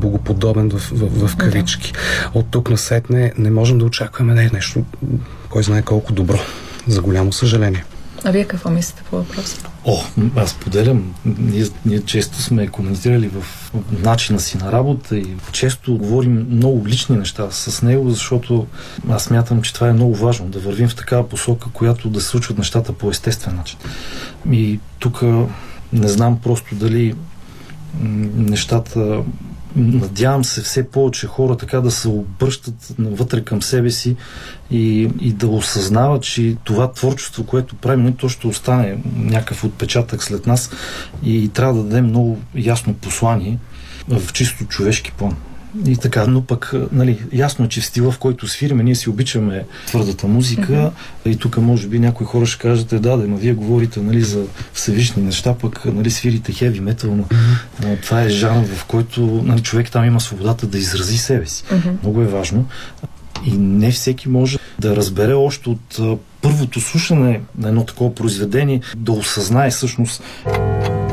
богоподобен в кавички. От тук насетне не можем да очакваме нещо, кой знае колко добро, за голямо съжаление. А вие какво мислите по въпроса? Аз поделям. Ние често сме коментирали в начина си на работа и често говорим много лични неща с него, защото аз смятам, че това е много важно, да вървим в такава посока, която да се случват нещата по естествен начин. И тук не знам просто дали нещата, надявам се все повече хора така да се обръщат навътре към себе си и да осъзнават, че това творчество, което правим, то ще остане някакъв отпечатък след нас и трябва да дадем много ясно послание в чисто човешки план. И така, но пък, ясно е, че в стила, в който свириме, ние си обичаме твърдата музика и тук може би някои хора ще кажете, но вие говорите, за всевишни неща, пък, свирите хеви метал, но това е жанр, в който човек там има свободата да изрази себе си. Много е важно. И не всеки може да разбере още от първото слушане на едно такова произведение, да осъзнае всъщност